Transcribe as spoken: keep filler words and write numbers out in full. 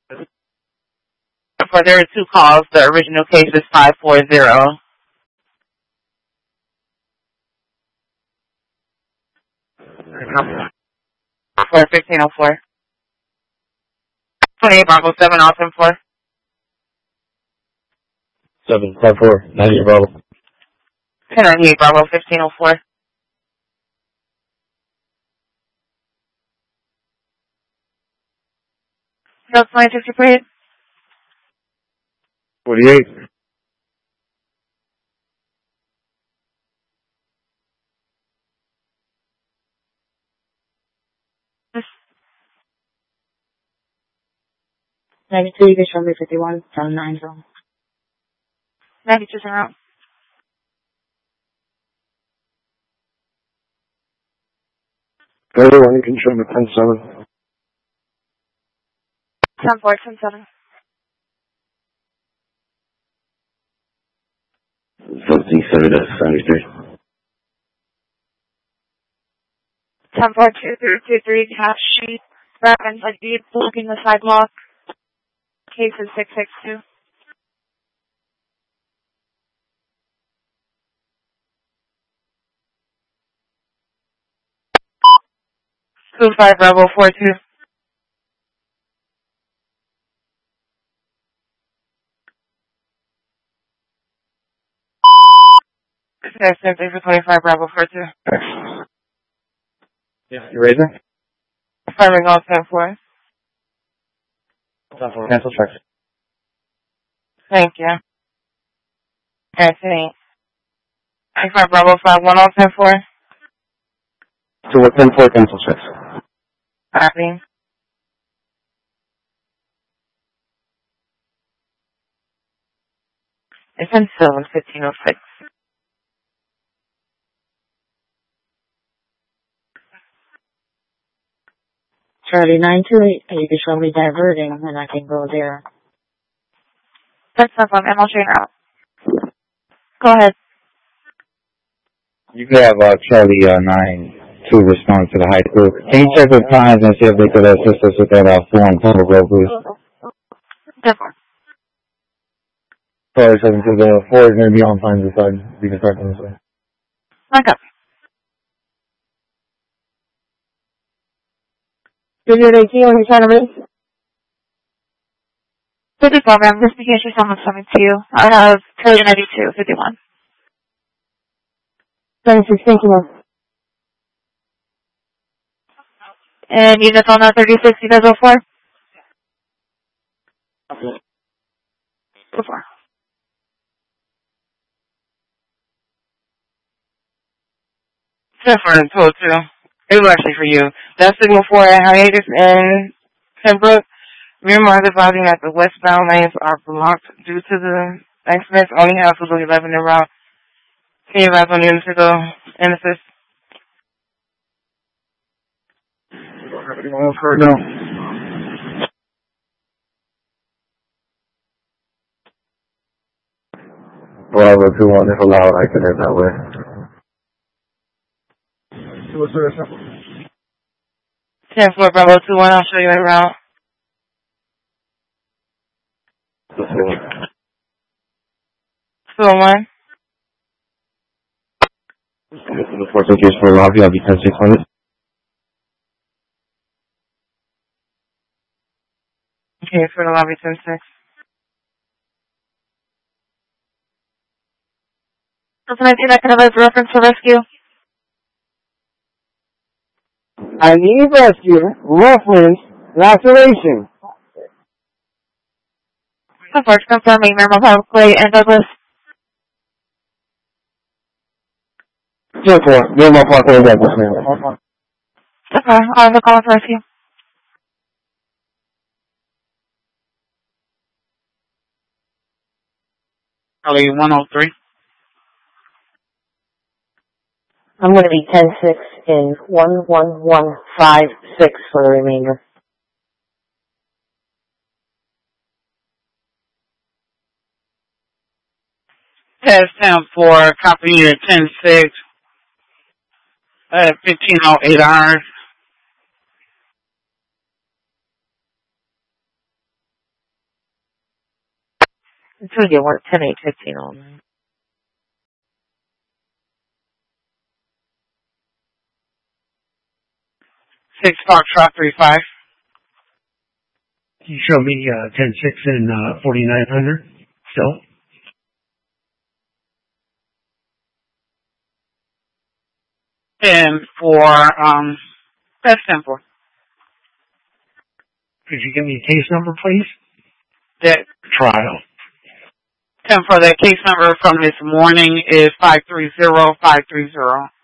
For there are two calls. The original case is five four zero. For fifteen oh four. twenty-eight Bravo seven, all ten four. seven five four, ninety-eight Bravo. ten ninety-eight Bravo, fifteen oh four. Delta nine sixty, please. forty-eight. ninety-two, you can show me fifty-one, from nine zone. ninety-two zero. thirty-one, you can show me ten seven. ten four, ten seven. Fifty seven, seventy-three. ten four, two three two three, half street. Reference I D, blocking the sidewalk. Case is six six two. two five Bravo four two. That's simply for twenty-five Bravo four two. Yeah, you raising? Firing all ten four. ten four, cancel checks. Thank you. Anthony. twenty-five Bravo five one, all ten four. So what ten four, cancel checks. Copy. It's in Sylvan, fifteen oh six. Charlie nine two eight, you can show me diverting, and I can go there. That's not on M L J now. Go ahead. You could have uh, Charlie uh, nine two respond to the high school. Can you check with Pines and see if they could assist us with that uh, form cover road, please? Different. Sorry, seven to the four is going to be on Pines' side. We can start on this way. Okay. Unit eighteen, what are you trying to read? fifty program, just in case you're someone coming to you. I have Charlie ninety-two, fifty-one. twenty-six, thank you. And units on that thirty-six, you guys go for? Go for. Different, two oh two. It was actually for you. That signal for hiatus and Pembroke. Remember advising that the westbound lanes are blocked due to the accidents. Only have to go eleven en route. Can you advise on units to go and assist? Anyone else heard? No. Bravo two one, if allowed, I can head that way. What's the ten four Bravo two one, I'll show you that route. two oh one. The fourteen case for lobby, I'll be ten six hundred. Okay, for the lobby ten six. Person I D that can have as reference for rescue. I need rescue, reference, laceration. The first confirming Normal Parkway and Douglas. ten four, Normal Parkway and Douglas, ma'am. Okay, I'll the call for rescue. Charlie one oh three. I'm going to be ten six in one one one five six for the remainder. Test ten four, copy unit ten six. At fifteen oh eight hours. Until you work ten eight fifteen all night. Six Foxtrot three five. Can you show me uh, ten six and uh, forty-nine hundred still? And for, um, that's simple. Could you give me a case number, please? That Trial. ten for that case number from this morning is five three zero five three zero.